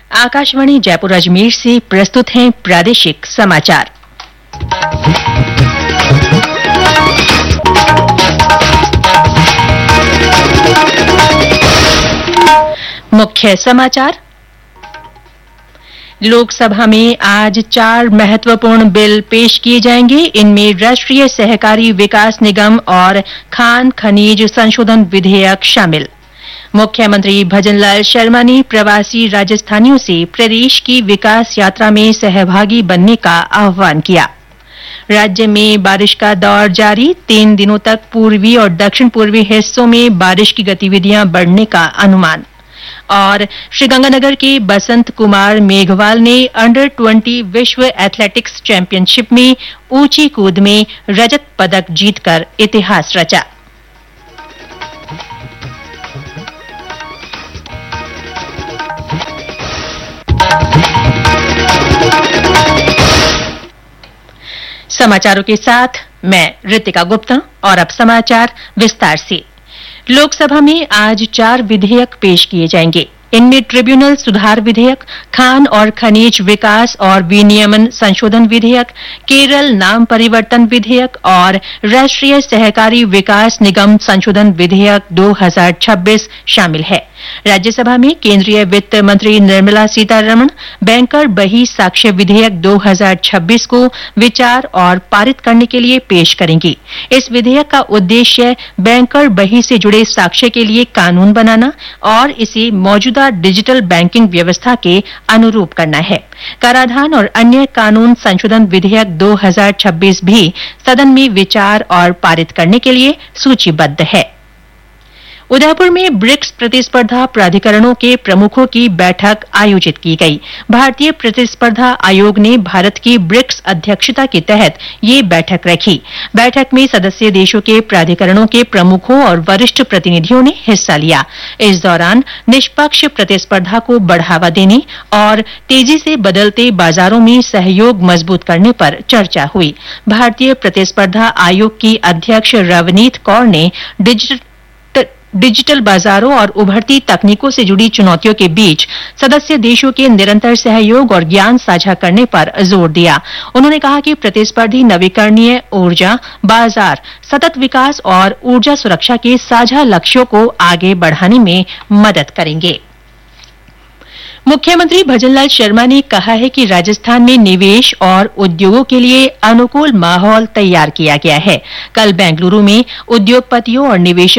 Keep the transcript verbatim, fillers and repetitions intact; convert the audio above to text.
आकाशवाणी जयपुर अजमेर से प्रस्तुत हैं प्रादेशिक समाचार। मुख्य समाचार। लोकसभा में आज चार महत्वपूर्ण बिल पेश किए जाएंगे। इनमें राष्ट्रीय सहकारी विकास निगम और खान खनिज संशोधन विधेयक शामिल। मुख्यमंत्री भजनलाल शर्मा ने प्रवासी राजस्थानियों से प्रदेश की विकास यात्रा में सहभागी बनने का आह्वान किया। राज्य में बारिश का दौर जारी। तीन दिनों तक पूर्वी और दक्षिण पूर्वी हिस्सों में बारिश की गतिविधियां बढ़ने का अनुमान। और श्रीगंगानगर के बसंत कुमार मेघवाल ने अंडर ट्वेंटी विश्व एथलेटिक्स चैंपियनशिप में ऊंची कूद में रजत पदक जीतकर इतिहास रचा। समाचारों के साथ मैं रितिका गुप्ता। और अब समाचार विस्तार से। लोकसभा में आज चार विधेयक पेश किए जाएंगे। इनमें ट्रिब्यूनल सुधार विधेयक, खान और खनिज विकास और विनियमन संशोधन विधेयक, केरल नाम परिवर्तन विधेयक और राष्ट्रीय सहकारी विकास निगम संशोधन विधेयक दो हज़ार छब्बीस शामिल है। राज्यसभा में केंद्रीय वित्त मंत्री निर्मला सीतारमण बैंकर बही साक्ष्य विधेयक दो हज़ार छब्बीस को विचार और पारित करने के लिए पेश करेंगी। इस विधेयक का उद्देश्य बैंकर बही से जुड़े साक्ष्य के लिए कानून बनाना और इसे मौजूदा डिजिटल बैंकिंग व्यवस्था के अनुरूप करना है। कराधान और अन्य कानून संशोधन विधेयक दो हज़ार छब्बीस भी सदन में विचार और पारित करने के लिए सूचीबद्ध है। उदयपुर में ब्रिक्स प्रतिस्पर्धा प्राधिकरणों के प्रमुखों की बैठक आयोजित की गई। भारतीय प्रतिस्पर्धा आयोग ने भारत की ब्रिक्स अध्यक्षता के तहत ये बैठक रखी। बैठक में सदस्य देशों के प्राधिकरणों के प्रमुखों और वरिष्ठ प्रतिनिधियों ने हिस्सा लिया। इस दौरान निष्पक्ष प्रतिस्पर्धा को बढ़ावा देने और तेजी से बदलते बाजारों में सहयोग मजबूत करने पर चर्चा हुई। भारतीय प्रतिस्पर्धा आयोग की अध्यक्ष रवनीत कौर ने डिजिटल डिजिटल बाजारों और उभरती तकनीकों से जुड़ी चुनौतियों के बीच सदस्य देशों के निरंतर सहयोग और ज्ञान साझा करने पर जोर दिया। उन्होंने कहा कि प्रतिस्पर्धी नवीकरणीय ऊर्जा बाजार, सतत विकास और ऊर्जा सुरक्षा के साझा लक्ष्यों को आगे बढ़ाने में मदद करेंगे। मुख्यमंत्री भजनलाल शर्मा ने कहा है कि राजस्थान में निवेश और उद्योगों के लिए अनुकूल माहौल तैयार किया गया है। कल बेंगलुरु में उद्योगपतियों और निवेशकों